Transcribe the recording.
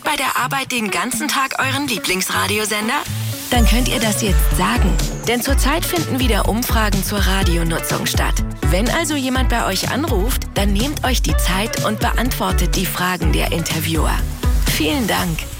bei der Arbeit den ganzen Tag euren Lieblingsradiosender? Dann könnt ihr das jetzt sagen. Denn zurzeit finden wieder Umfragen zur Radionutzung statt. Wenn also jemand bei euch anruft, dann nehmt euch die Zeit und beantwortet die Fragen der Interviewer. Vielen Dank.